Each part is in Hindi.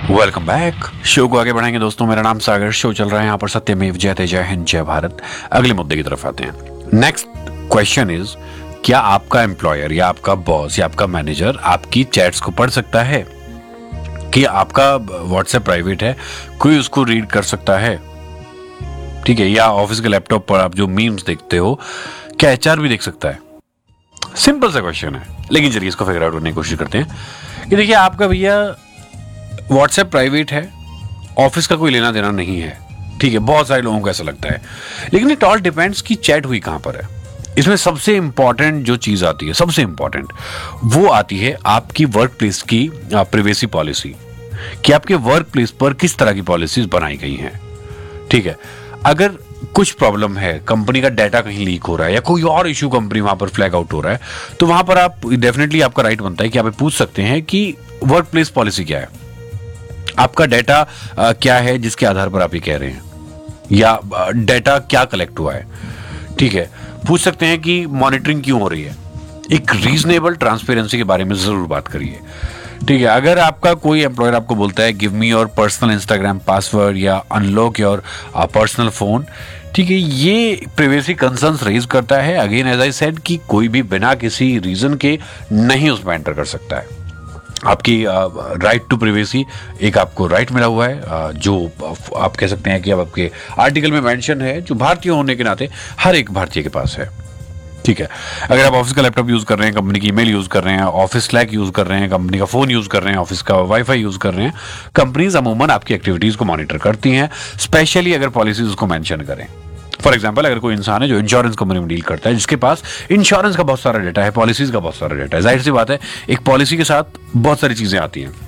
Welcome back. शो को आगे बढ़ाएंगे दोस्तों। मेरा नाम सागर, शो चल रहा है यहाँ पर सत्यमेव जयते, जय हिंद जय भारत। अगले मुद्दे की तरफ आते हैं। नेक्स्ट क्वेश्चन इज, क्या आपका एम्प्लॉयर या आपका बॉस या आपका मैनेजर आपकी चैट्स को पढ़ सकता है? कि आपका व्हाट्सएप प्राइवेट है, कोई उसको रीड कर सकता है? ठीक है, या ऑफिस के लैपटॉप पर आप जो मीम्स देखते हो, क्या एचआर भी देख सकता है? सिंपल सा क्वेश्चन है, लेकिन चलिए इसको फिगर आउट करने की कोशिश करते हैं। कि देखिए, आपका भैया व्हाट्सएप प्राइवेट है, ऑफिस का कोई लेना देना नहीं है। ठीक है, बहुत सारे लोगों को ऐसा लगता है, लेकिन इट ऑल डिपेंड्स कि चैट हुई कहां पर है। इसमें सबसे इंपॉर्टेंट जो चीज आती है, सबसे इंपॉर्टेंट वो आती है आपकी वर्क प्लेस की प्रिवेसी पॉलिसी, कि आपके वर्क प्लेस पर किस तरह की पॉलिसीज बनाई गई हैं। ठीक है, अगर कुछ प्रॉब्लम है, कंपनी का डाटा कहीं लीक हो रहा है या कोई और इशू कंपनी वहां पर फ्लैग आउट हो रहा है, तो वहां पर आप डेफिनेटली, आपका राइट बनता है कि आप पूछ सकते हैं कि वर्क प्लेस पॉलिसी क्या है, आपका डाटा क्या है जिसके आधार पर आप ये कह रहे हैं, या डाटा क्या कलेक्ट हुआ है। ठीक है, पूछ सकते हैं कि मॉनिटरिंग क्यों हो रही है। एक रीजनेबल ट्रांसपेरेंसी के बारे में जरूर बात करिए। ठीक है, अगर आपका कोई एम्प्लॉयर आपको बोलता है give me your personal Instagram password या अनलॉक योर पर्सनल फोन, ठीक है, ये प्राइवेसी कंसर्न्स रेज करता है। अगेन एज आई सेड कि कोई भी बिना किसी रीजन के नहीं उसमें एंटर कर सकता है। आपकी राइट टू प्राइवेसी एक आपको राइट मिला हुआ है, जो आप कह सकते हैं कि अब आपके आर्टिकल में मेंशन है, जो भारतीय होने के नाते हर एक भारतीय के पास है। ठीक है, अगर आप ऑफिस का लैपटॉप यूज कर रहे हैं, कंपनी की ईमेल यूज कर रहे हैं, ऑफिस स्लैक यूज कर रहे हैं, कंपनी का फोन यूज कर रहे हैं, ऑफिस का वाईफाई यूज कर रहे हैं, कंपनीज अमूमन आपकी एक्टिविटीज को मॉनिटर करती हैं, स्पेशली अगर पॉलिसीज उसको मेंशन करें। फॉर एग्जाम्पल, अगर कोई इंसान है जो इंश्योरेंस कंपनी में डील करता है, जिसके पास इंश्योरेंस का बहुत सारा डेटा है, पॉलिसीज का बहुत सारा डेटा है, जाहिर सी बात है एक पॉलिसी के साथ बहुत सारी चीजें आती हैं।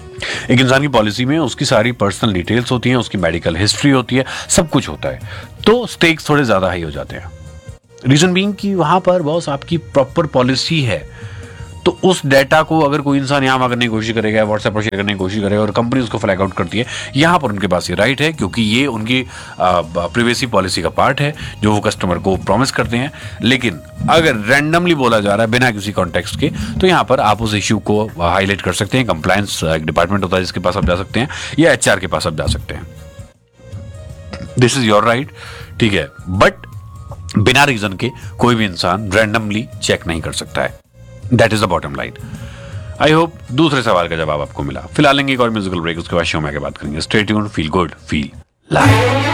एक इंसान की पॉलिसी में उसकी सारी पर्सनल डिटेल्स होती हैं, उसकी मेडिकल हिस्ट्री होती है, सब कुछ होता है, तो स्टेक्स थोड़े ज्यादा हाई हो जाते हैं। रीजन बीइंग कि वहां पर बॉस आपकी प्रॉपर पॉलिसी है, तो उस डेटा को अगर कोई इंसान यहां करने की कोशिश करेगा, व्हाट्सएप पर शेयर करने की कोशिश करेगा और कंपनी उसको फ्लैग आउट करती है, यहां पर उनके पास ये राइट है, क्योंकि ये उनकी प्राइवेसी पॉलिसी का पार्ट है जो वो कस्टमर को प्रॉमिस करते हैं। लेकिन अगर रैंडमली बोला जा रहा है बिना किसी कॉन्टेक्स्ट के, तो यहां पर आप उस इश्यू को हाईलाइट कर सकते हैं। कंप्लायंस एक डिपार्टमेंट होता है जिसके पास आप जा सकते हैं, या एचआर के पास आप जा सकते हैं। This is your right. ठीक है, बट बिना रीजन के कोई भी इंसान रैंडमली चेक नहीं कर सकता है। That is the bottom line. I hope दूसरे सवाल का जवाब आपको मिला। फिलहाल लेंगे एक और म्यूजिकल ब्रेक, उसके बाद शो में आगे बात करेंगे। Stay tuned, feel good, feel live.